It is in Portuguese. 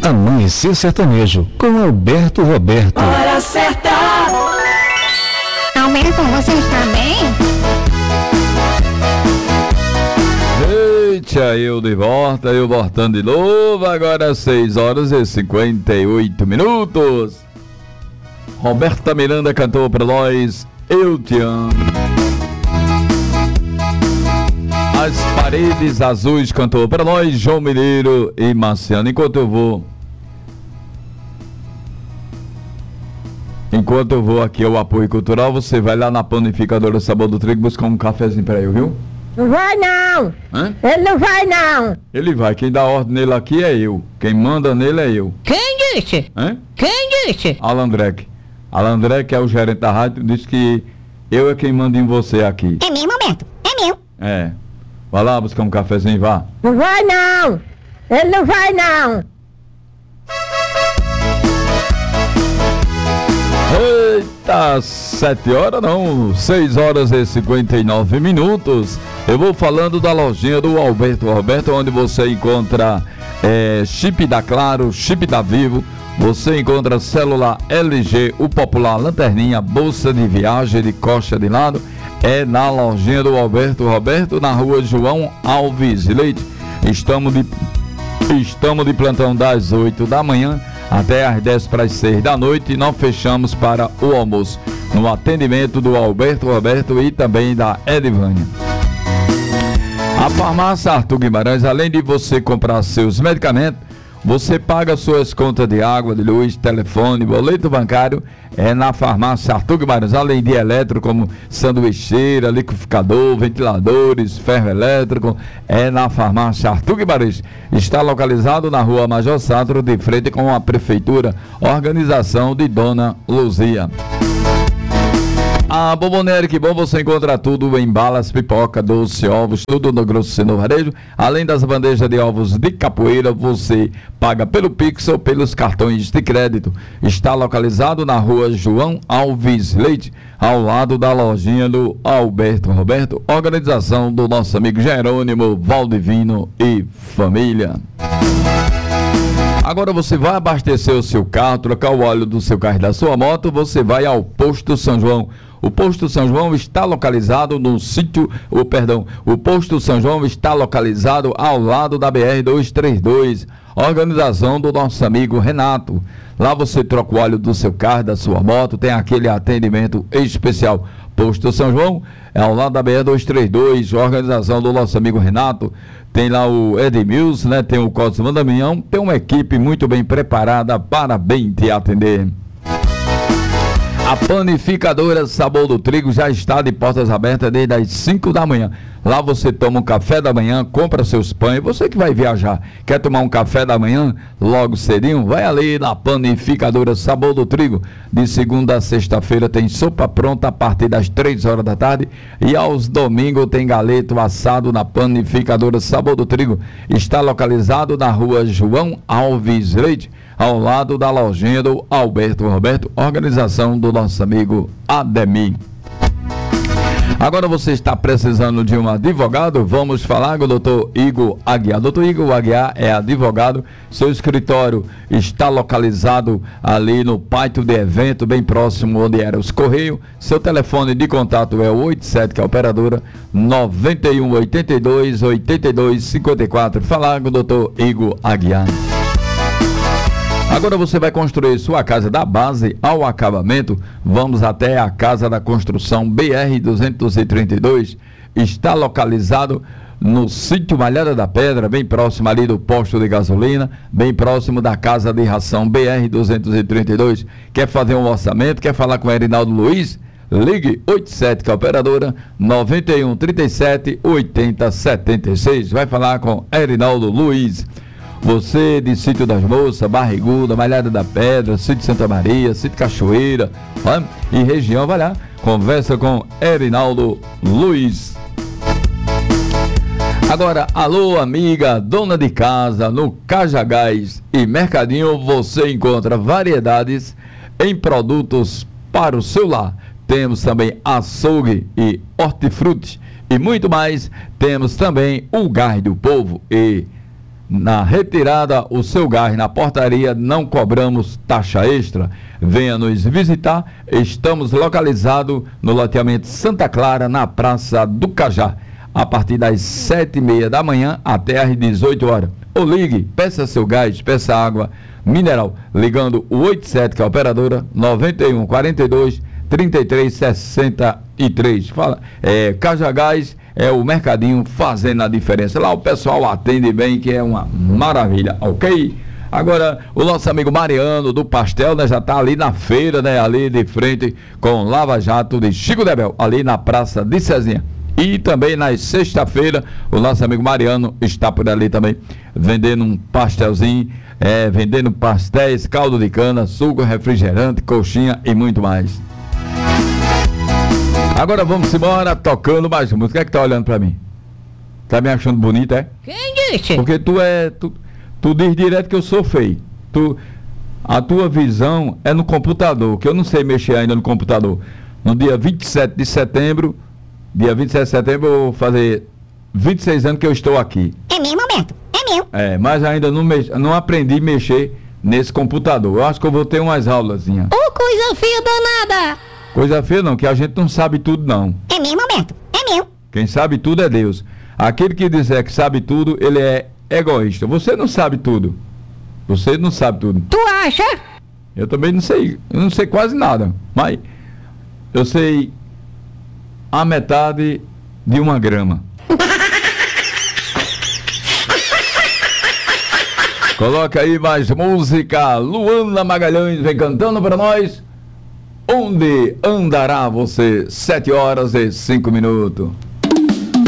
Amanhecer Sertanejo, com Alberto Roberto. Hora certa! Alberto, você está bem? Eita, eu de volta, eu voltando de novo, agora 6 horas e 58 minutos. Roberta Miranda cantou pra nós, Eu Te Amo. As Paredes Azuis cantou pra nós, João Mineiro e Marciano. Enquanto eu vou aqui ao apoio cultural, você vai lá na panificadora Sabor do Trigo buscar um cafezinho pra eu, viu? Não vai não! Hã? Ele não vai não! Ele vai, quem dá ordem nele aqui é eu. Quem manda nele é eu. Quem disse? Hã? Quem disse? Alan Drake, que é o gerente da rádio, disse que eu é quem manda em você aqui. É mesmo, Alberto? É meu! É. Vai lá buscar um cafezinho, vá. Não vai não! Ele não vai não! Eita, 7 horas não, 6 horas e 59 minutos. Eu vou falando da lojinha do Alberto Roberto, onde você encontra chip da Claro, chip da Vivo. Você encontra celular LG, o popular lanterninha, bolsa de viagem de coxa de lado. É na lojinha do Alberto Roberto, na rua João Alves Leite. Estamos de plantão das 8 da manhã até às 10 para as 6 da noite, e nós fechamos para o almoço, no atendimento do Alberto Roberto e também da Edivânia. A farmácia Arthur Guimarães, além de você comprar seus medicamentos, você paga suas contas de água, de luz, telefone, boleto bancário, é na farmácia Arthur Guimarães, além de elétrico como sanduicheira, liquidificador, ventiladores, ferro elétrico, é na farmácia Arthur Guimarães. Está localizado na rua Major Sátiro, de frente com a prefeitura, organização de Dona Luzia. A Bomboniere, que bom, você encontra tudo em balas, pipoca, doce, ovos, tudo no grosso no varejo. Além das bandejas de ovos de capoeira, você paga pelo Pix ou pelos cartões de crédito. Está localizado na rua João Alves Leite, ao lado da lojinha do Alberto Roberto, organização do nosso amigo Jerônimo Valdivino e família. Agora você vai abastecer o seu carro, trocar o óleo do seu carro e da sua moto, você vai ao Posto São João. O Posto São João está localizado no sítio, o Posto São João está localizado ao lado da BR-232, organização do nosso amigo Renato. Lá você troca o óleo do seu carro, da sua moto, tem aquele atendimento especial. Posto São João é ao lado da BR-232, organização do nosso amigo Renato. Tem lá o Edmilson, né? Tem o Cosmo Damião, tem uma equipe muito bem preparada para bem te atender. A panificadora Sabor do Trigo já está de portas abertas desde as 5 da manhã. Lá você toma um café da manhã, compra seus pães. Você que vai viajar, quer tomar um café da manhã, logo cedinho, vai ali na panificadora Sabor do Trigo. De segunda a sexta-feira tem sopa pronta a partir das 3 horas da tarde. E aos domingos tem galeto assado na panificadora Sabor do Trigo. Está localizado na rua João Alves Leite, ao lado da lojinha do Alberto Roberto, organização do nosso amigo Ademir. Agora você está precisando de um advogado? Vamos falar com o doutor Igor Aguiar. Doutor Igor Aguiar é advogado, seu escritório está localizado ali no pátio de evento, bem próximo onde era os Correios. Seu telefone de contato é o 87, que é a operadora, 91 82 82 54. Falar com o doutor Igor Aguiar. Agora você vai construir sua casa da base ao acabamento. Vamos até a Casa da Construção BR-232. Está localizado no sítio Malhada da Pedra, bem próximo ali do posto de gasolina, bem próximo da Casa de Ração BR-232. Quer fazer um orçamento? Quer falar com o Erinaldo Luiz? Ligue 87, que é a operadora, 91 37 80 76. Vai falar com Erinaldo Luiz. Você de Sítio das Moças, Barriguda, Malhada da Pedra, Sítio Santa Maria, Sítio Cachoeira, e região, vai lá, conversa com Erinaldo Luiz. Agora, alô amiga, dona de casa, no Cajagás e Mercadinho você encontra variedades em produtos para o seu lar. Temos também açougue e hortifruti e muito mais. Temos também o Gás do Povo e na retirada o seu gás na portaria, não cobramos taxa extra. Venha nos visitar, estamos localizados no loteamento Santa Clara, na Praça do Cajá, a partir das 7h30 da manhã até às 18 horas. Ou ligue, peça seu gás, peça água mineral, ligando o 87, que é a operadora, 91 42 33 63. Fala, Cajá Gás é o mercadinho fazendo a diferença. Lá o pessoal atende bem, que é uma maravilha, ok? Agora, o nosso amigo Mariano do Pastel, né, já está ali na feira, né, ali de frente com Lava Jato de Chico Debel, ali na Praça de Cezinha. E também na sexta-feira, o nosso amigo Mariano está por ali também, vendendo um pastelzinho, vendendo pastéis, caldo de cana, suco, refrigerante, coxinha e muito mais. Agora vamos embora, tocando mais música. Quem é que tá olhando pra mim? Tá me achando bonito, é? Quem disse? Porque tu diz direto que eu sou feio. A tua visão é no computador, que eu não sei mexer ainda no computador. No dia 27 de setembro, eu vou fazer 26 anos que eu estou aqui. É meu momento, é meu. Mas ainda não aprendi a mexer nesse computador. Eu acho que eu vou ter umas aulazinhas. Ô, coisa feia danada. Coisa feia não, que a gente não sabe tudo não. É meu momento, é meu. Quem sabe tudo é Deus. Aquele que disser que sabe tudo, ele é egoísta. Você não sabe tudo. Você não sabe tudo. Tu acha? Eu também não sei. Eu não sei quase nada. Mas eu sei a metade de uma grama. Coloca aí mais música. Luana Magalhães vem cantando para nós. Onde andará você? 7h05.